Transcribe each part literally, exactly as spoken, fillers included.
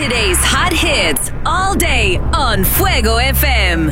Today's hot hits all day on Fuego F M.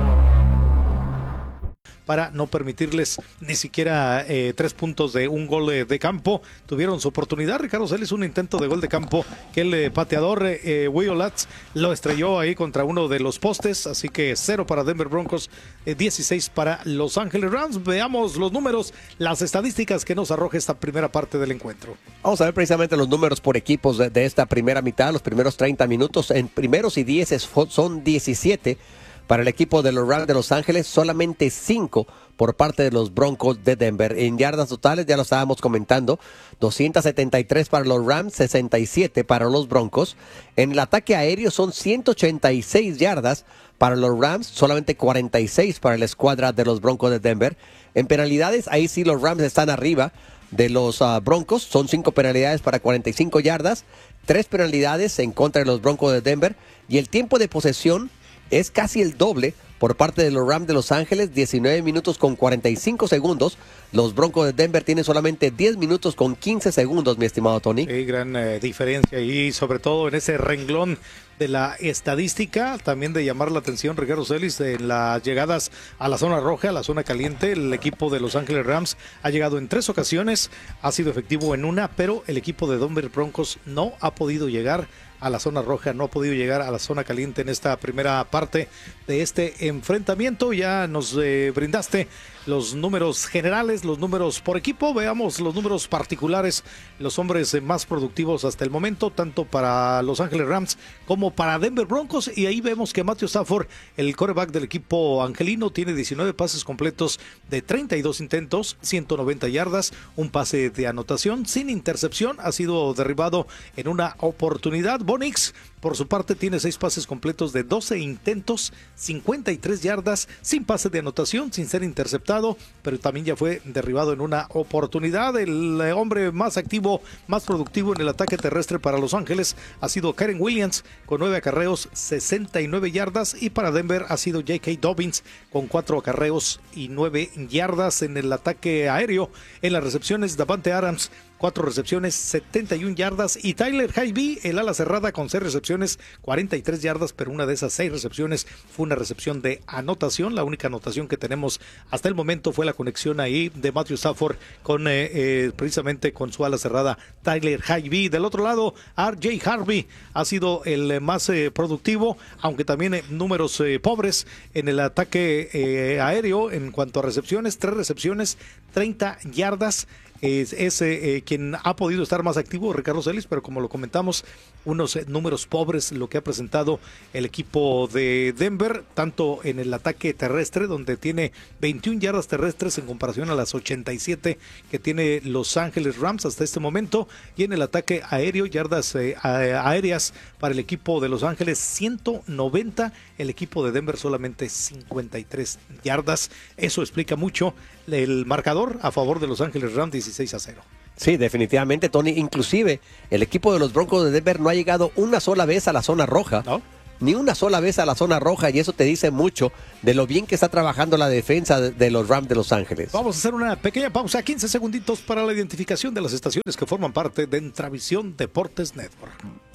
Para no permitirles ni siquiera eh, tres puntos de un gol de, de campo. Tuvieron su oportunidad, Ricardo Celis, un intento de gol de campo que el eh, pateador eh, Will Lutz lo estrelló ahí contra uno de los postes, así que cero para Denver Broncos, eh, dieciséis para Los Ángeles Rams. Veamos los números, las estadísticas que nos arroja esta primera parte del encuentro. Vamos a ver precisamente los números por equipos de, de esta primera mitad, los primeros treinta minutos. En primeros y dieces son diecisiete para el equipo de los Rams de Los Ángeles, solamente cinco por parte de los Broncos de Denver. En yardas totales, ya lo estábamos comentando, doscientos setenta y tres para los Rams, sesenta y siete para los Broncos. En el ataque aéreo son ciento ochenta y seis yardas para los Rams, solamente cuarenta y seis para la escuadra de los Broncos de Denver. En penalidades, ahí sí los Rams están arriba de los uh, Broncos, son cinco penalidades para cuarenta y cinco yardas, tres penalidades en contra de los Broncos de Denver, y el tiempo de posesión es casi el doble por parte de los Rams de Los Ángeles, diecinueve minutos con cuarenta y cinco segundos. Los Broncos de Denver tienen solamente diez minutos con quince segundos, mi estimado Tony. Sí, gran eh, diferencia y sobre todo en ese renglón de la estadística, también de llamar la atención, Ricardo Celis, en las llegadas a la zona roja, a la zona caliente. El equipo de Los Ángeles Rams ha llegado en tres ocasiones, ha sido efectivo en una, pero el equipo de Denver Broncos no ha podido llegar a la zona roja, no ha podido llegar a la zona caliente en esta primera parte de este enfrentamiento. Ya nos eh, brindaste los números generales, los números por equipo. Veamos los números particulares, los hombres eh, más productivos hasta el momento, tanto para Los Ángeles Rams como para Denver Broncos, y ahí vemos que Matthew Stafford, el quarterback del equipo angelino, tiene diecinueve pases completos de treinta y dos intentos, ciento noventa yardas, un pase de anotación sin intercepción, ha sido derribado en una oportunidad. Bo Nix, por su parte, tiene seis pases completos de doce intentos, cincuenta y tres yardas, sin pase de anotación, sin ser interceptado, pero también ya fue derribado en una oportunidad. El hombre más activo, más productivo en el ataque terrestre para Los Ángeles ha sido Karen Williams, con nueve acarreos, sesenta y nueve yardas, y para Denver ha sido J K. Dobbins, con cuatro acarreos y nueve yardas. En el ataque aéreo, en las recepciones, Davante Adams, cuatro recepciones, setenta y una yardas, y Tyler Higbee, el ala cerrada, con seis recepciones, cuarenta y tres yardas, pero una de esas seis recepciones fue una recepción de anotación. La única anotación que tenemos hasta el momento fue la conexión ahí de Matthew Stafford con eh, eh, precisamente con su ala cerrada Tyler Higbee. Del otro lado, R J Harvey ha sido el eh, más eh, productivo, aunque también eh, números eh, pobres en el ataque eh, aéreo en cuanto a recepciones, tres recepciones, treinta yardas. Es, es eh, quien ha podido estar más activo, Ricardo Celis, pero como lo comentamos, unos eh, números pobres lo que ha presentado el equipo de Denver, tanto en el ataque terrestre, donde tiene veintiuna yardas terrestres en comparación a las ochenta y siete que tiene Los Ángeles Rams hasta este momento, y en el ataque aéreo, yardas eh, aéreas para el equipo de Los Ángeles ciento noventa, el equipo de Denver solamente cincuenta y tres yardas. Eso explica mucho el marcador a favor de Los Ángeles Rams, dieciséis a cero. Sí, definitivamente, Tony. Inclusive el equipo de los Broncos de Denver no ha llegado una sola vez a la zona roja. ¿No? Ni una sola vez a la zona roja, y eso te dice mucho de lo bien que está trabajando la defensa de, de los Rams de Los Ángeles. Vamos a hacer una pequeña pausa, quince segunditos para la identificación de las estaciones que forman parte de Entravisión Deportes Network.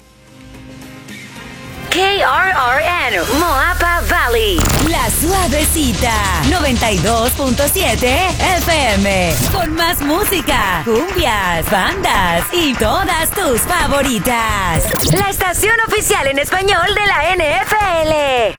K R R N, Moapa Valley, La Suavecita, noventa y dos punto siete F M, con más música, cumbias, bandas y todas tus favoritas. La estación oficial en español de la N F L.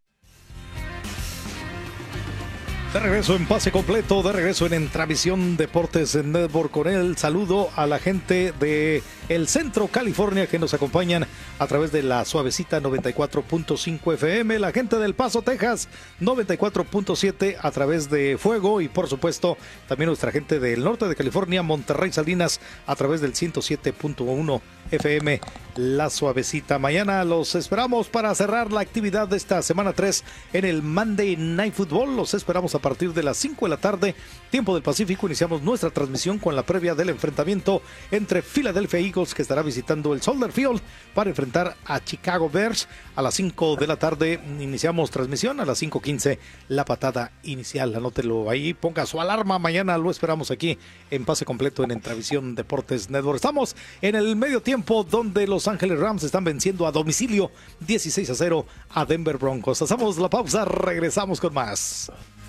De regreso en pase completo, de regreso en Entravisión Deportes Network, con el saludo a la gente de el Centro California que nos acompañan a través de La Suavecita noventa y cuatro punto cinco F M, la gente del Paso, Texas noventa y cuatro punto siete a través de Fuego, y por supuesto también nuestra gente del norte de California, Monterrey, Salinas, a través del ciento siete punto uno F M, La Suavecita. Mañana los esperamos para cerrar la actividad de esta semana tres en el Monday Night Football. Los esperamos a partir de las cinco de la tarde, tiempo del Pacífico, iniciamos nuestra transmisión con la previa del enfrentamiento entre Philadelphia Eagles, que estará visitando el Soldier Field para enfrentar a Chicago Bears. A las cinco de la tarde iniciamos transmisión, a las cinco quince la patada inicial. Anótelo ahí, ponga su alarma, mañana lo esperamos aquí en Pase Completo en Entravisión Deportes Network. Estamos en el medio tiempo donde Los Ángeles Rams están venciendo a domicilio dieciséis a cero a Denver Broncos. Hacemos la pausa, regresamos con más.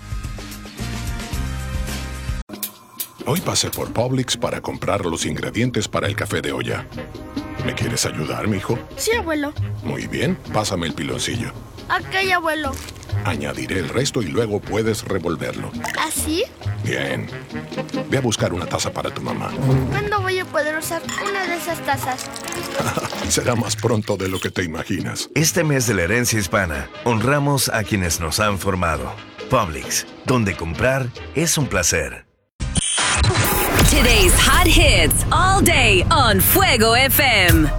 Hoy pasé por Publix para comprar los ingredientes para el café de olla. ¿Me quieres ayudar, mijo? Sí, abuelo. Muy bien, pásame el piloncillo. Ok, abuelo. Añadiré el resto y luego puedes revolverlo. ¿Así? Bien. Ve a buscar una taza para tu mamá. ¿Cuándo voy a poder usar una de esas tazas? Será más pronto de lo que te imaginas. Este mes de la herencia hispana, honramos a quienes nos han formado. Publix, donde comprar es un placer. Today's hot hits all day on Fuego F M.